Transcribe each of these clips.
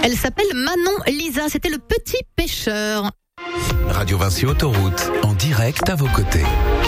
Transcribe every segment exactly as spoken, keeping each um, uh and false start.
Elle s'appelle Manon Lisa. C'était Le Petit Pêcheur. Radio Vinci Autoroute, en direct à vos côtés.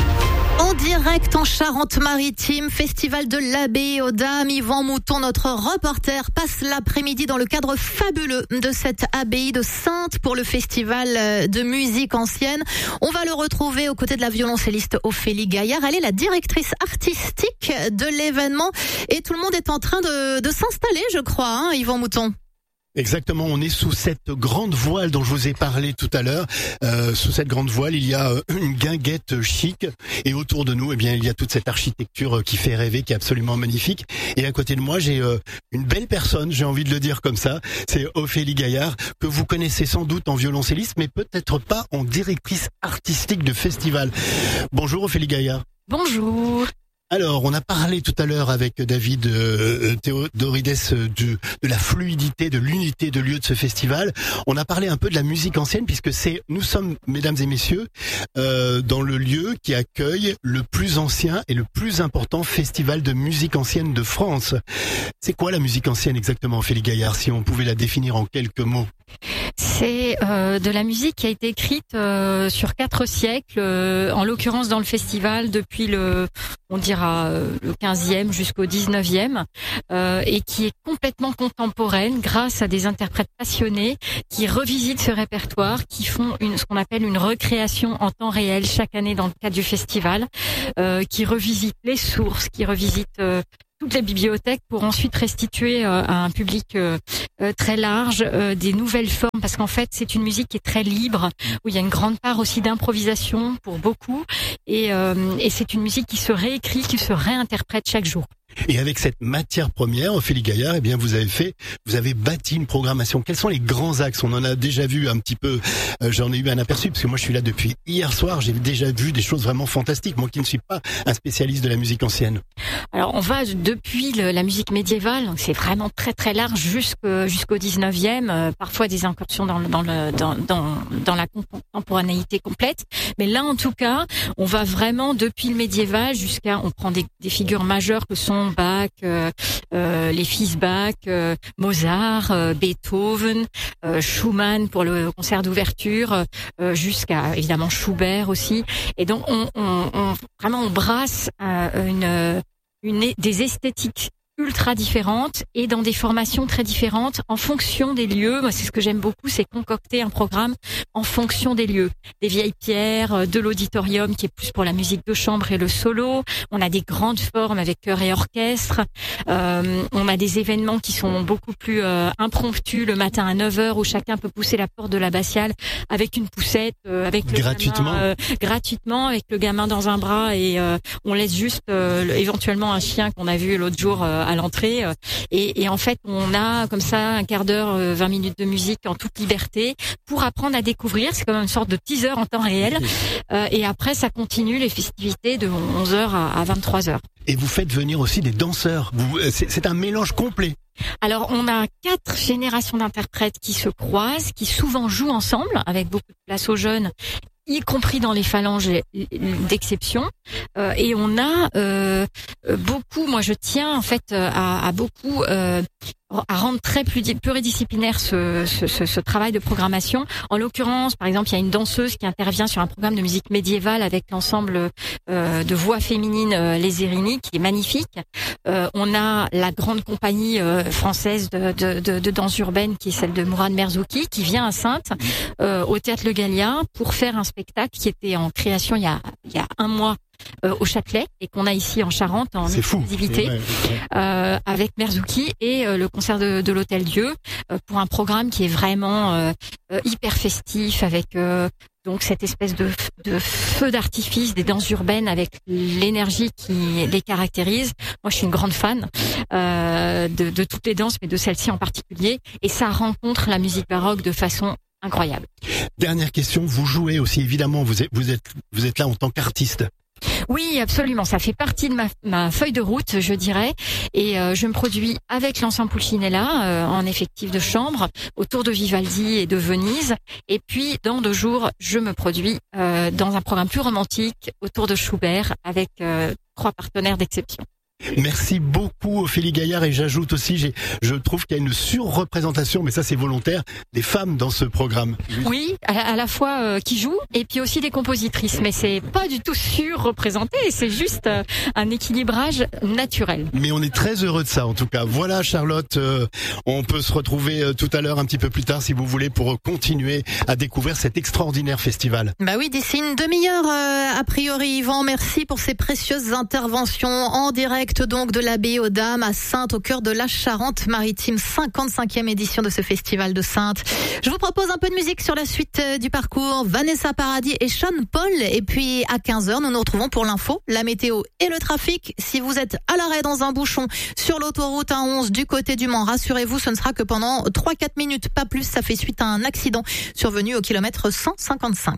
En direct en Charente-Maritime, festival de l'Abbaye aux Dames. Yvan Mouton, notre reporter, passe l'après-midi dans le cadre fabuleux de cette abbaye de Saintes pour le festival de musique ancienne. On va le retrouver aux côtés de la violoncelliste Ophélie Gaillard. Elle est la directrice artistique de l'événement et tout le monde est en train de, de s'installer, je crois, hein, Yvan Mouton. Exactement, on est sous cette grande voile dont je vous ai parlé tout à l'heure. Euh, sous cette grande voile, il y a une guinguette chic et autour de nous, eh bien, il y a toute cette architecture qui fait rêver, qui est absolument magnifique. Et à côté de moi, j'ai euh, une belle personne, j'ai envie de le dire comme ça. C'est Ophélie Gaillard, que vous connaissez sans doute en violoncelliste, mais peut-être pas en directrice artistique de festival. Bonjour Ophélie Gaillard. Bonjour. Alors, on a parlé tout à l'heure avec David euh, Théodorides euh, de, de la fluidité, de l'unité de lieu de ce festival. On a parlé un peu de la musique ancienne puisque c'est, nous sommes, mesdames et messieurs, euh, dans le lieu qui accueille le plus ancien et le plus important festival de musique ancienne de France. C'est quoi la musique ancienne exactement, Ophélie Gaillard, si on pouvait la définir en quelques mots? C'est euh, de la musique qui a été écrite euh, sur quatre siècles, euh, en l'occurrence dans le festival depuis le, on dira euh, le quinzième jusqu'au dix-neuvième, euh, et qui est complètement contemporaine grâce à des interprètes passionnés qui revisitent ce répertoire, qui font une, ce qu'on appelle une recréation en temps réel chaque année dans le cadre du festival, euh, qui revisitent les sources, qui revisitent euh, toutes les bibliothèques pour ensuite restituer euh, à un public euh, euh, très large euh, des nouvelles formes, parce qu'en fait c'est une musique qui est très libre, où il y a une grande part aussi d'improvisation pour beaucoup, et, euh, et c'est une musique qui se réécrit, qui se réinterprète chaque jour. Et avec cette matière première, Ophélie Gaillard, eh bien, vous avez fait, vous avez bâti une programmation. Quels sont les grands axes? On en a déjà vu un petit peu, euh, j'en ai eu un aperçu, parce que moi je suis là depuis hier soir, j'ai déjà vu des choses vraiment fantastiques, moi qui ne suis pas un spécialiste de la musique ancienne. Alors on va depuis le, la musique médiévale, donc c'est vraiment très très large jusqu'au, jusqu'au dix-neuvième, euh, parfois des incursions dans, le, dans, le, dans, dans, dans la contemporanéité complète, mais là en tout cas, on va vraiment depuis le médiéval jusqu'à, on prend des, des figures majeures que sont Bach, euh, euh, les fils Bach, euh, Mozart, euh, Beethoven, euh, Schumann pour le concert d'ouverture, euh, jusqu'à évidemment Schubert aussi. Et donc on, on, on vraiment on brasse euh, une, une des esthétiques ultra différentes et dans des formations très différentes en fonction des lieux. Moi, c'est ce que j'aime beaucoup, c'est concocter un programme en fonction des lieux. Des vieilles pierres, de l'auditorium qui est plus pour la musique de chambre et le solo. On a des grandes formes avec chœur et orchestre. Euh, on a des événements qui sont beaucoup plus euh, impromptus le matin à neuf heures où chacun peut pousser la porte de l'abbatiale avec une poussette, euh, avec le gratuitement. gamin, euh, gratuitement avec le gamin dans un bras et euh, on laisse juste euh, éventuellement un chien qu'on a vu l'autre jour euh, à l'entrée et, et en fait on a comme ça un quart d'heure, vingt minutes de musique en toute liberté pour apprendre à découvrir. C'est comme une sorte de teaser en temps réel euh, et après ça continue les festivités de onze heures à vingt-trois heures. Et vous faites venir aussi des danseurs. Vous, c'est, c'est un mélange complet. Alors on a quatre générations d'interprètes qui se croisent, qui souvent jouent ensemble avec beaucoup de place aux jeunes, y compris dans les phalanges d'exception. Euh, et on a euh, beaucoup, moi je tiens en fait à, à beaucoup euh, à rendre très pluridisciplinaire ce, ce, ce, ce travail de programmation. En l'occurrence, par exemple, il y a une danseuse qui intervient sur un programme de musique médiévale avec l'ensemble euh, de voix féminines euh, Les Érini, qui est magnifique. Euh, on a la grande compagnie euh, française de, de, de, de danse urbaine, qui est celle de Mourad Merzouki, qui vient à Saintes, euh, au Théâtre Le Gallia, pour faire un spectacle qui était en création il y a, il y a un mois Euh, au Châtelet et qu'on a ici en Charente en exclusivité euh, avec Merzouki et euh, le concert de, de l'Hôtel Dieu euh, pour un programme qui est vraiment euh, euh, hyper festif avec euh, donc cette espèce de, de feu d'artifice des danses urbaines avec l'énergie qui les caractérise. Moi je suis une grande fan euh, de, de toutes les danses mais de celle-ci en particulier et ça rencontre la musique baroque de façon incroyable. Dernière question, vous jouez aussi évidemment, vous êtes, vous êtes, vous êtes là en tant qu'artiste. Oui, absolument. Ça fait partie de ma, ma feuille de route, je dirais. Et euh, je me produis avec l'ensemble Pulcinella euh, en effectif de chambre autour de Vivaldi et de Venise. Et puis, dans deux jours, je me produis euh, dans un programme plus romantique autour de Schubert avec euh, trois partenaires d'exception. Merci beaucoup Ophélie Gaillard, et j'ajoute aussi, j'ai, je trouve qu'il y a une surreprésentation, mais ça c'est volontaire, des femmes dans ce programme. Oui, à la, à la fois euh, qui jouent et puis aussi des compositrices, mais c'est pas du tout surreprésenté, c'est juste euh, un équilibrage naturel. Mais on est très heureux de ça en tout cas. Voilà Charlotte, euh, on peut se retrouver euh, tout à l'heure un petit peu plus tard si vous voulez pour continuer à découvrir cet extraordinaire festival. Bah oui, d'ici une demi-heure euh, a priori Yvan, merci pour ces précieuses interventions en direct donc de l'abbaye aux Dames à Saintes, au cœur de la Charente-Maritime, cinquante-cinquième édition de ce festival de Saintes. Je vous propose un peu de musique sur la suite du parcours, Vanessa Paradis et Sean Paul, et puis à quinze heures nous nous retrouvons pour l'info, la météo et le trafic. Si vous êtes à l'arrêt dans un bouchon sur l'autoroute A onze du côté du Mans, rassurez-vous, ce ne sera que pendant trois à quatre minutes, pas plus. Ça fait suite à un accident survenu au kilomètre cent cinquante-cinq.